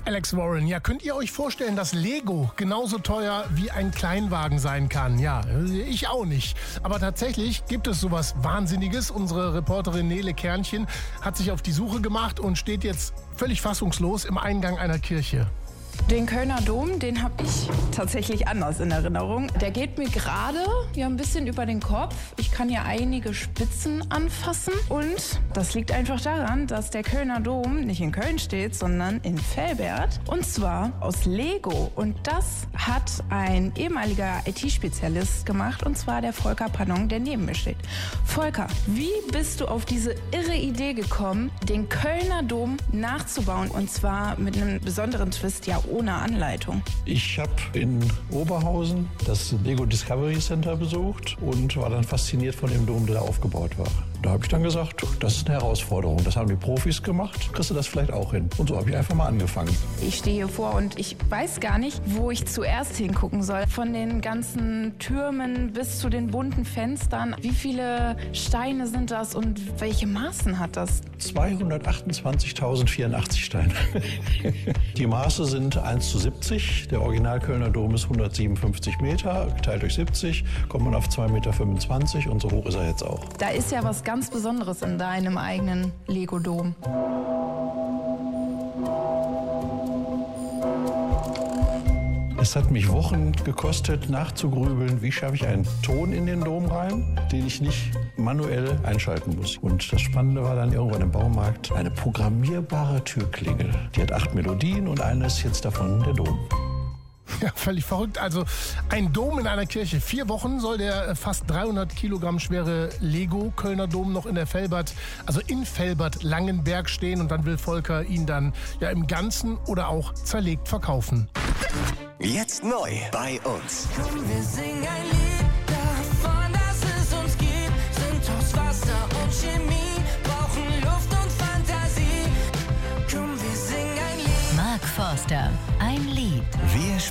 Alex Warren, ja, könnt ihr euch vorstellen, dass Lego genauso teuer wie ein Kleinwagen sein kann? Ja, ich auch nicht. Aber tatsächlich gibt es sowas Wahnsinniges. Unsere Reporterin Nele Kernchen hat sich auf die Suche gemacht und steht jetzt völlig fassungslos im Eingang einer Kirche. Den Kölner Dom, den habe ich tatsächlich anders in Erinnerung. Der geht mir gerade ein bisschen über den Kopf. Ich kann ja einige Spitzen anfassen. Und das liegt einfach daran, dass der Kölner Dom nicht in Köln steht, sondern in Velbert. Und zwar aus Lego. Und das hat ein ehemaliger IT-Spezialist gemacht. Und zwar der Volker Pannong, der neben mir steht. Volker, wie bist du auf diese irre Idee gekommen, den Kölner Dom nachzubauen? Und zwar mit einem besonderen Twist, ja ohne Anleitung. Ich habe in Oberhausen das Lego Discovery Center besucht und war dann fasziniert von dem Dom, der da aufgebaut war. Da habe ich dann gesagt, das ist eine Herausforderung. Das haben die Profis gemacht. Kriegst du das vielleicht auch hin? Und so habe ich einfach mal angefangen. Ich stehe hier vor und ich weiß gar nicht, wo ich zuerst hingucken soll. Von den ganzen Türmen bis zu den bunten Fenstern. Wie viele Steine sind das und welche Maßen hat das? 228.084 Steine. Die Maße sind 1:70. Der Original Kölner Dom ist 157 Meter. Geteilt durch 70 kommt man auf 2,25 Meter und so hoch ist er jetzt auch. Da ist ja was ganz Besonderes in deinem eigenen Lego-Dom. Es hat mich Wochen gekostet, nachzugrübeln, wie schaffe ich einen Ton in den Dom rein, den ich nicht manuell einschalten muss. Und das Spannende war dann irgendwann im Baumarkt eine programmierbare Türklingel. Die hat 8 Melodien und eine ist jetzt davon der Dom. Ja, völlig verrückt. Also ein Dom in einer Kirche. 4 Wochen soll der fast 300 Kilogramm schwere Lego-Kölner Dom noch in der Velbert, also in Velbert-Langenberg stehen. Und dann will Volker ihn dann ja im Ganzen oder auch zerlegt verkaufen. Jetzt neu bei uns. Komm, wir singen ein Lied davon, dass es uns gibt. Sind aus Wasser und Chemie, brauchen Luft und Fantasie. Komm, wir singen ein Lied. Mark Forster, ein Lied. Wir